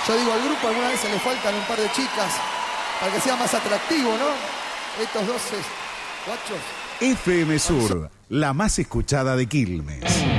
Yo digo, al grupo alguna vez se le faltan un par de chicas para que sea más atractivo, ¿no? Estos 12 guachos. FM Sur, la más escuchada de Quilmes.